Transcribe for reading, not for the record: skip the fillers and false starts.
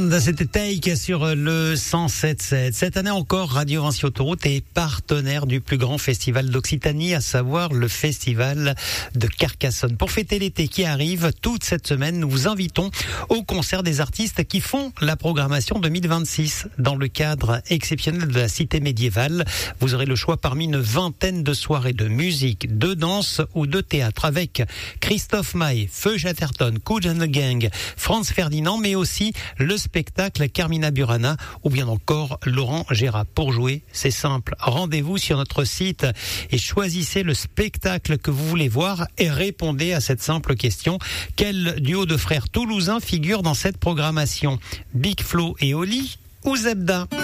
C'était Take sur le 107.7. Cette année encore, Radio Vinci Autoroute est partenaire du plus grand festival d'Occitanie, à savoir le festival de Carcassonne. Pour fêter l'été qui arrive, toute cette semaine, nous vous invitons au concert des artistes qui font la programmation 2026. Dans le cadre exceptionnel de la cité médiévale, vous aurez le choix parmi une vingtaine de soirées de musique, de danse ou de théâtre avec Christophe Maé, Feu Chatterton, Kool and the Gang, Franz Ferdinand, mais aussi le spectacle Carmina Burana ou bien encore Laurent Gérard. Pour jouer, c'est simple. Rendez-vous sur notre site et choisissez le spectacle que vous voulez voir et répondez à cette simple question. Quel duo de frères toulousains figure dans cette programmation? Big Flo et Oli ou Zebda?